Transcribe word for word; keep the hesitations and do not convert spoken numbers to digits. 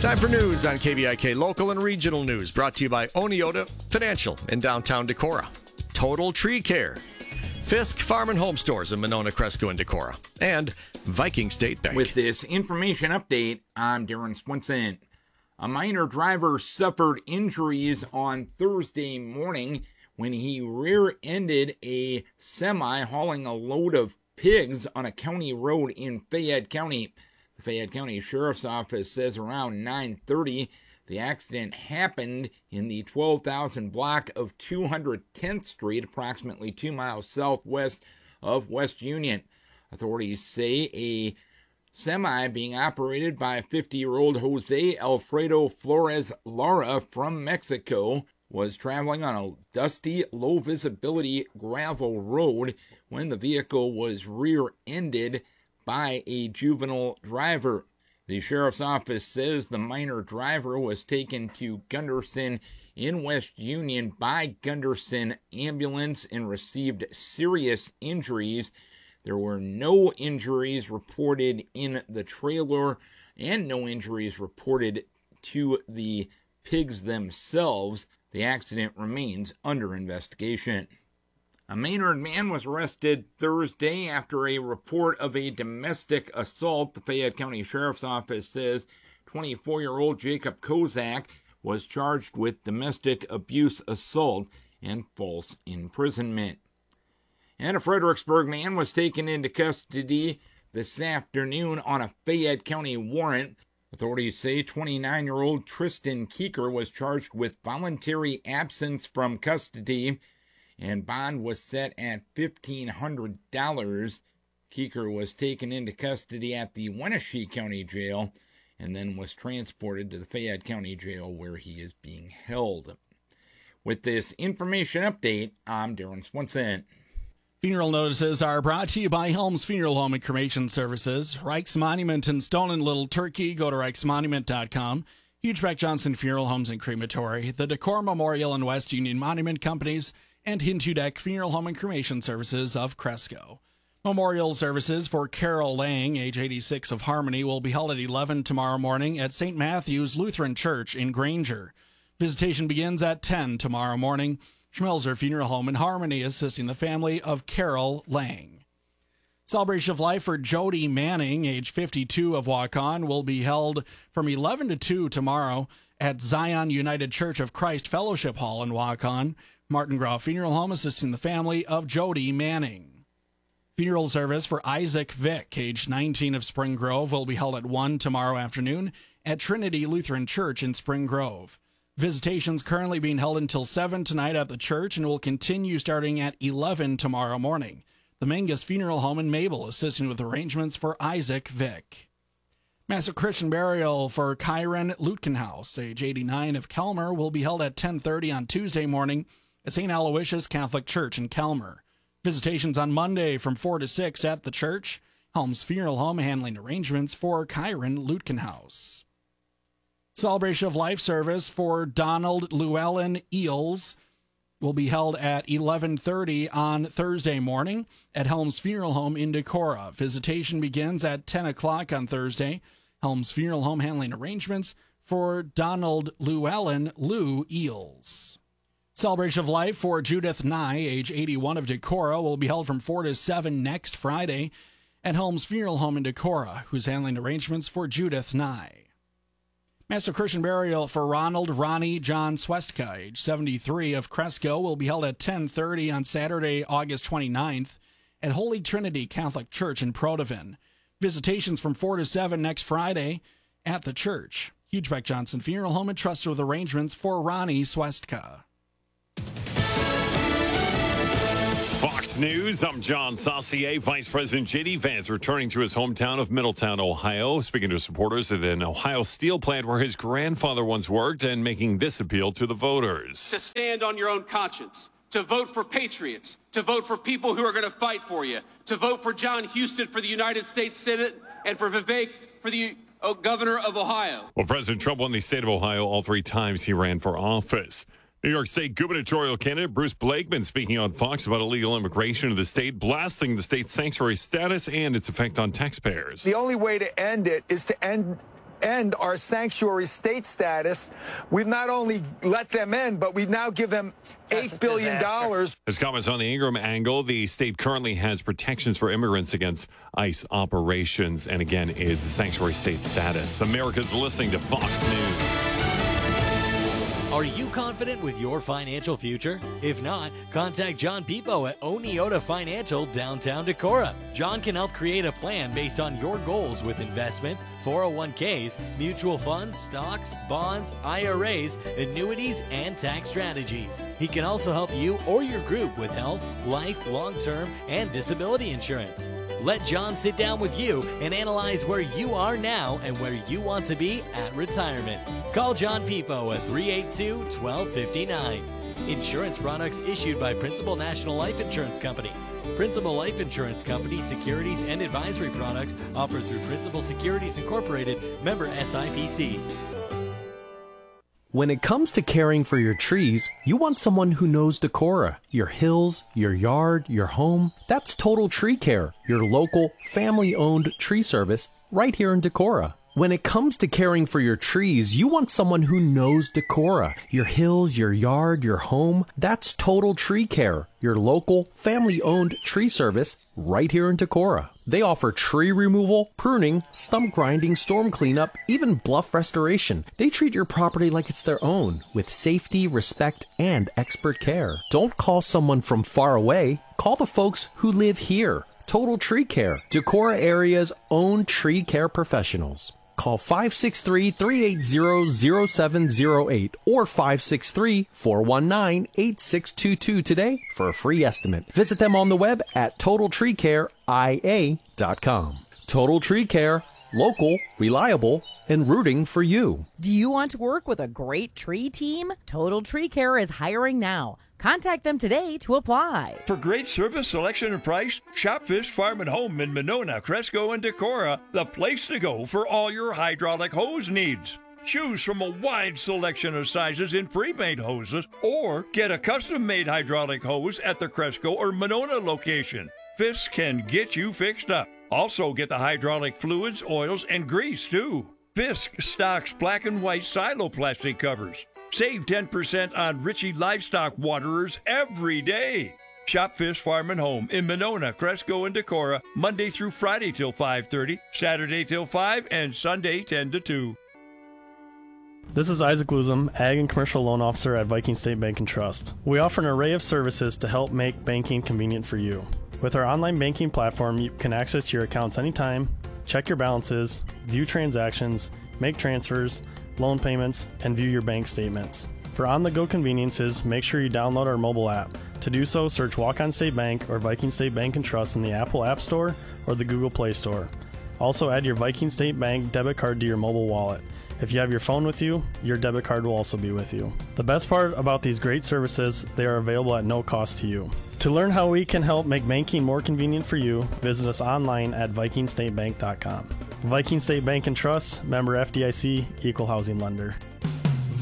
Time for news on K V I K. Local and regional news brought to you by Oneota Financial in downtown Decorah. Total Tree Care. Fisk Farm and Home Stores in Monona, Cresco, and Decorah. And Viking State Bank. With this information update, I'm Darren Swinson. A minor driver suffered injuries on Thursday morning when he rear-ended a semi hauling a load of pigs on a county road in Fayette County. The Fayette County Sheriff's Office says around nine thirty, the accident happened in the twelve thousand block of two hundred tenth Street, approximately two miles southwest of West Union. Authorities say a semi being operated by fifty-year-old Jose Alfredo Flores Lara from Mexico was traveling on a dusty, low-visibility gravel road when the vehicle was rear-ended by a juvenile driver. The sheriff's office says the minor driver was taken to Gunderson in West Union by Gunderson Ambulance and received serious injuries. There were no injuries reported in the trailer and no injuries reported to the pigs themselves. The accident remains under investigation. A Maynard man was arrested Thursday after a report of a domestic assault. The Fayette County Sheriff's Office says twenty-four-year-old Jacob Kozak was charged with domestic abuse assault and false imprisonment. And a Fredericksburg man was taken into custody this afternoon on a Fayette County warrant. Authorities say twenty-nine-year-old Tristan Keeker was charged with voluntary absence from custody, and bond was set at fifteen hundred dollars. Keeker was taken into custody at the Wenatchee County Jail and then was transported to the Fayette County Jail where he is being held. With this information update, I'm Darren Swinson. Funeral notices are brought to you by Helms Funeral Home and Cremation Services, Reichs Monument in Stone and Little Turkey. Go to reichs monument dot com. Hugebeck Johnson Funeral Homes and Crematory, the Decorah Memorial and West Union Monument Companies, and Hintudeck Funeral Home and Cremation Services of Cresco. Memorial services for Carol Lang, age eighty-six, of Harmony, will be held at eleven tomorrow morning at Saint Matthew's Lutheran Church in Granger. Visitation begins at ten tomorrow morning. Schmelzer Funeral Home in Harmony assisting the family of Carol Lang. Celebration of Life for Jody Manning, age fifty-two, of Waukon, will be held from eleven to two tomorrow at Zion United Church of Christ Fellowship Hall in Waukon. Martin Groff Funeral Home assisting the family of Jody Manning. Funeral service for Isaac Vick, age nineteen, of Spring Grove, will be held at one tomorrow afternoon at Trinity Lutheran Church in Spring Grove. Visitations currently being held until seven tonight at the church and will continue starting at eleven tomorrow morning. The Mangus Funeral Home in Mabel assisting with arrangements for Isaac Vick. Mass Christian burial for Kyron Lutkenhaus, age eighty-nine, of Kelmer, will be held at ten thirty on Tuesday morning at Saint Aloysius Catholic Church in Kelmer. Visitations on Monday from four to six at the church. Helms Funeral Home handling arrangements for Kyron Lutkenhaus. Celebration of Life service for Donald Llewellyn Eels will be held at eleven thirty on Thursday morning at Helms Funeral Home in Decorah. Visitation begins at ten o'clock on Thursday. Helms Funeral Home handling arrangements for Donald Llewellyn Lou Eels. Celebration of Life for Judith Nye, age eighty-one, of Decorah, will be held from four to seven next Friday at Helms Funeral Home in Decorah, who's handling arrangements for Judith Nye. Master Christian burial for Ronald Ronnie John Swestka, age seventy-three, of Cresco, will be held at ten thirty on Saturday, August twenty-ninth at Holy Trinity Catholic Church in Protivin. Visitations from four to seven next Friday at the church. Hugebeck Johnson Funeral Home entrusted with arrangements for Ronnie Swestka. Fox News, I'm John Saucier. Vice President J D. Vance returning to his hometown of Middletown, Ohio, speaking to supporters at an Ohio steel plant where his grandfather once worked and making this appeal to the voters. To stand on your own conscience, to vote for patriots, to vote for people who are going to fight for you, to vote for John Huston for the United States Senate and for Vivek for the uh, governor of Ohio. Well, President Trump won the state of Ohio all three times he ran for office. New York State gubernatorial candidate Bruce Blakeman speaking on Fox about illegal immigration to the state, blasting the state's sanctuary status and its effect on taxpayers. The only way to end it is to end end our sanctuary state status. We've not only let them in, but we now give them eight billion dollars. His comments on the Ingram angle. The state currently has protections for immigrants against ICE operations and, again, is sanctuary state status. America's listening to Fox News. Are you confident with your financial future? If not, contact John Pipo at Oneota Financial, downtown Decorah. John can help create a plan based on your goals with investments, four oh one k's, mutual funds, stocks, bonds, I R As, annuities, and tax strategies. He can also help you or your group with health, life, long-term, and disability insurance. Let John sit down with you and analyze where you are now and where you want to be at retirement. Call John Pipo at three eight two, one two five nine. Insurance products issued by Principal National Life Insurance Company. Principal Life Insurance Company securities and advisory products offered through Principal Securities Incorporated, member S I P C. When it comes to caring for your trees, you want someone who knows Decorah, your hills, your yard, your home. That's Total Tree Care, your local, family-owned tree service right here in Decorah. When it comes to caring for your trees, you want someone who knows Decorah, your hills, your yard, your home. That's Total Tree Care, your local, family-owned tree service right here in Decorah. They offer tree removal, pruning, stump grinding, storm cleanup, even bluff restoration. They treat your property like it's their own, with safety, respect, and expert care. Don't call someone from far away. Call the folks who live here. Total Tree Care, Decorah area's own tree care professionals. Call five six three, three eight zero, zero seven zero eight or five six three, four one nine, eight six two two today for a free estimate. Visit them on the web at total tree care I A dot com. Total Tree Care, local, reliable, and rooting for you. Do you want to work with a great tree team? Total Tree Care is hiring now. Contact them today to apply. For great service, selection, and price, shop Fisk Farm and Home in Monona, Cresco, and Decorah, the place to go for all your hydraulic hose needs. Choose from a wide selection of sizes in pre-made hoses or get a custom-made hydraulic hose at the Cresco or Monona location. Fisk can get you fixed up. Also get the hydraulic fluids, oils, and grease, too. Fisk stocks black and white silo plastic covers. Save ten percent on Ritchie Livestock Waterers every day. Shop Fisk Farm and Home in Monona, Cresco, and Decorah, Monday through Friday till five thirty, Saturday till five, and Sunday ten to two. This is Isaac Luzum, Ag and Commercial Loan Officer at Viking State Bank and Trust. We offer an array of services to help make banking convenient for you. With our online banking platform, you can access your accounts anytime, check your balances, view transactions, make transfers, loan payments, and view your bank statements. For on-the-go conveniences, make sure you download our mobile app. To do so, search Walk-On State Bank or Viking State Bank and Trust in the Apple App Store or the Google Play Store. Also, add your Viking State Bank debit card to your mobile wallet. If you have your phone with you, your debit card will also be with you. The best part about these great services, they are available at no cost to you. To learn how we can help make banking more convenient for you, visit us online at viking state bank dot com. Viking State Bank and Trust, member F D I C, equal housing lender.